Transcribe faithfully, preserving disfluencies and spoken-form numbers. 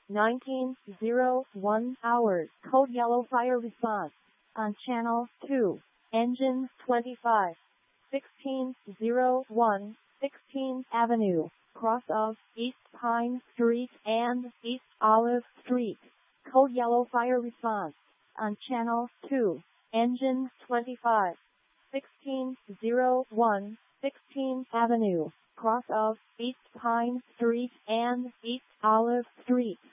nineteen oh one hours. Code yellow fire response on channel two. Engine twenty-five. sixteen oh one, sixteenth Avenue, cross of East Pine Street and East Olive Street. Code yellow fire response on channel two. Engine twenty-five. sixteen oh one, sixteenth Avenue, cross of East Pine Street and East Olive Street.